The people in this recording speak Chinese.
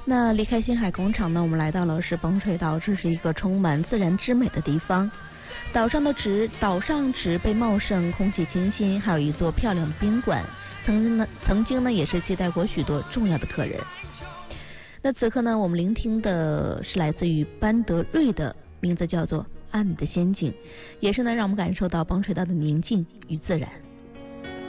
那离开星海广场呢，我们来到了是崩水岛，这是一个充满自然之美的地方。岛上植被茂盛，空气清新，还有一座漂亮的宾馆。曾经呢也是接待过许多重要的客人。那此刻呢，我们聆听的是来自于班德瑞的，名字叫做《暗的仙境》，也是呢让我们感受到崩水岛的宁静与自然。